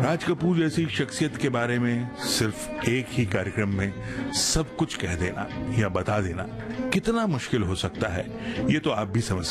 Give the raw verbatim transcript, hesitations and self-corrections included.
राज कपूर जैसी शख्सियत के बारे में सिर्फ एक ही कार्यक्रम में सब कुछ कह देना या बता देना कितना मुश्किल हो सकता है, ये तो आप भी समझ